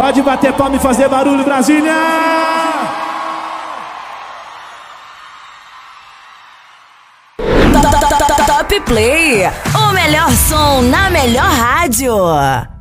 Pode bater palma e fazer barulho, Brasília! Top Play, o melhor som na melhor rádio.